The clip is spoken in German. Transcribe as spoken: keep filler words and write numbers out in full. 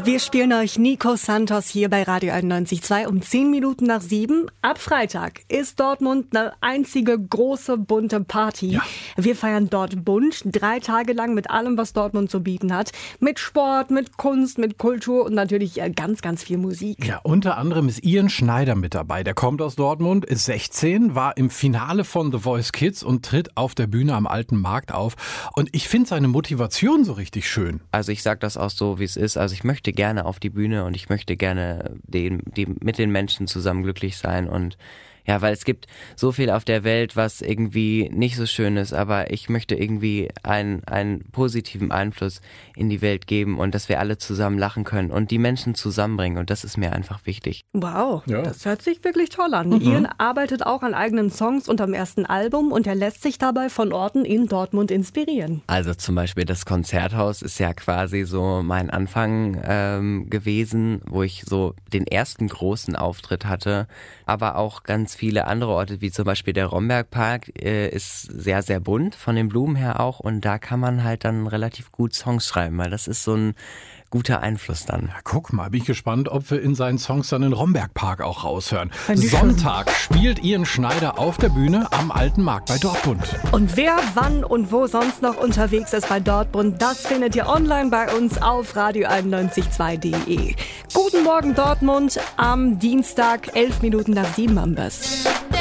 Wir spielen euch Nico Santos hier bei Radio einundneunzig Komma zwei um zehn Minuten nach sieben. Ab Freitag ist Dortmund eine einzige große bunte Party. Ja. Wir feiern dort bunt, drei Tage lang mit allem, was Dortmund zu bieten hat. Mit Sport, mit Kunst, mit Kultur und natürlich ganz, ganz viel Musik. Ja, unter anderem ist Ian Schneider mit dabei. Der kommt aus Dortmund, ist sechzehn, war im Finale von The Voice Kids und tritt auf der Bühne am Alten Markt auf. Und ich finde seine Motivation so richtig schön. Also ich sage das auch so, wie es ist. Also ich möchte gerne auf die Bühne und ich möchte gerne den, die, mit den Menschen zusammen glücklich sein und ja, weil es gibt so viel auf der Welt, was irgendwie nicht so schön ist, aber ich möchte irgendwie einen, einen positiven Einfluss in die Welt geben und dass wir alle zusammen lachen können und die Menschen zusammenbringen und das ist mir einfach wichtig. Wow, ja. Das hört sich wirklich toll an. Mhm. Ian arbeitet auch an eigenen Songs und am ersten Album und er lässt sich dabei von Orten in Dortmund inspirieren. Also zum Beispiel das Konzerthaus ist ja quasi so mein Anfang ähm, gewesen, wo ich so den ersten großen Auftritt hatte, aber auch ganz viele andere Orte, wie zum Beispiel der Rombergpark, äh, ist sehr, sehr bunt, von den Blumen her auch. Und da kann man halt dann relativ gut Songs schreiben, weil das ist so ein guter Einfluss dann. Ja, guck mal, bin ich gespannt, ob wir in seinen Songs dann den Rombergpark auch raushören. Sonntag spielt Ian Schneider auf der Bühne am Alten Markt bei Dortmund. Und wer, wann und wo sonst noch unterwegs ist bei Dortmund, das findet ihr online bei uns auf radio einundneunzig Komma zwei punkt de. Guten Morgen Dortmund am Dienstag, elf Minuten nach sieben am Best.